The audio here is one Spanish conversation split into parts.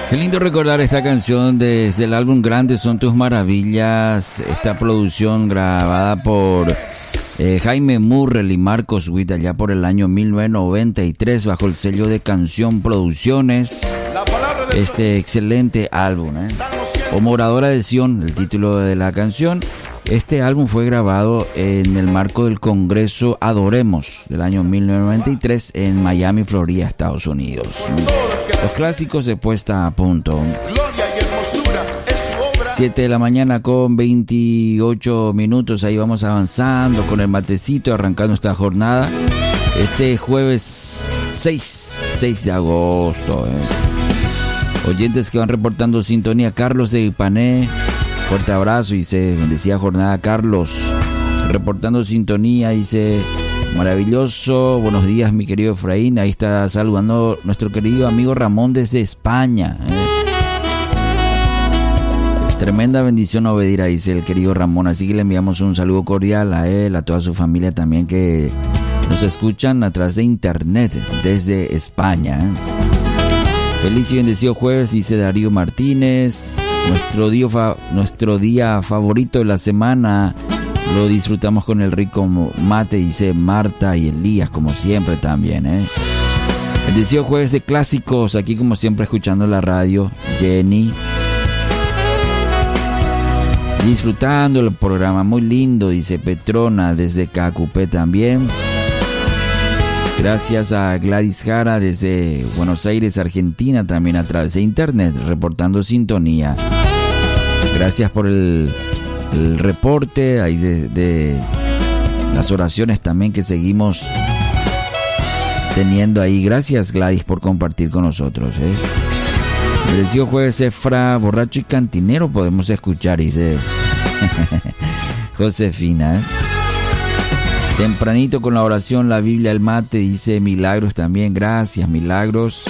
Qué lindo recordar esta canción desde el álbum Grandes son tus maravillas. Esta producción grabada por Jaime Murrell y Marcos Witt allá por el año 1993 bajo el sello de Canción Producciones. Este excelente álbum, Como Moradora de Sion, el título de la canción. Este álbum fue grabado en el marco del Congreso Adoremos del año 1993 en Miami, Florida, Estados Unidos. Los clásicos de puesta a punto. 7 de la mañana con 28 minutos. Ahí vamos avanzando con el matecito, arrancando esta jornada. Este jueves 6 de agosto. Oyentes que van reportando sintonía. Carlos de Ipané. Fuerte abrazo, dice, bendecida jornada Carlos, reportando sintonía, dice, maravilloso, buenos días mi querido Efraín, ahí está saludando nuestro querido amigo Ramón desde España. Tremenda bendición obedir, dice el querido Ramón, así que le enviamos un saludo cordial a él, a toda su familia también que nos escuchan a través de internet desde España. Feliz y bendecido jueves, dice Darío Martínez. Nuestro día favorito de la semana lo disfrutamos con el rico mate, dice Marta y Elías, como siempre también. Bendecido jueves de clásicos, aquí como siempre escuchando la radio, Jenny. Disfrutando el programa, muy lindo, dice Petrona desde Cacupé también. Gracias a Gladys Jara desde Buenos Aires, Argentina, también a través de internet, reportando sintonía. Gracias por el reporte ahí de las oraciones también que seguimos teniendo ahí. Gracias Gladys por compartir con nosotros. Bendecido jueves, Efra, borracho y cantinero podemos escuchar, dice Josefina. Tempranito con la oración, la Biblia, el mate, dice Milagros también. Gracias, Milagros.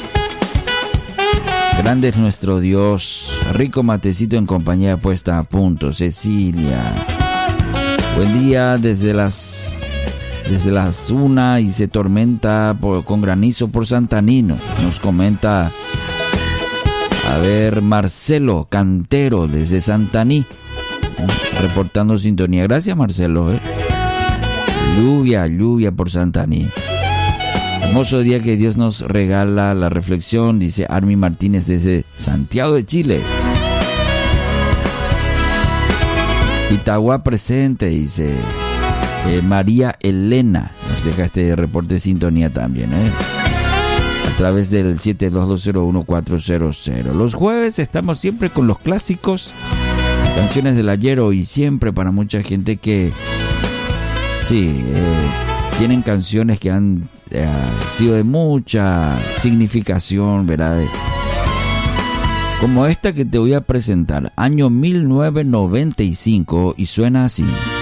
Grande es nuestro Dios. Rico matecito en compañía puesta a punto. Cecilia. Buen día desde las 1 dice tormenta con granizo por Santanino. Nos comenta, a ver, Marcelo Cantero desde Santaní. Reportando sintonía. Gracias, Marcelo. Lluvia por Santaní. Hermoso día que Dios nos regala la reflexión, dice Armi Martínez desde Santiago de Chile. Itagua presente, dice María Elena. Nos deja este reporte de sintonía también, a través del 72201400. Los jueves estamos siempre con los clásicos, canciones del ayer, hoy y siempre, para mucha gente que tienen canciones que han sido de mucha significación, ¿verdad? Como esta que te voy a presentar, año 1995, y suena así.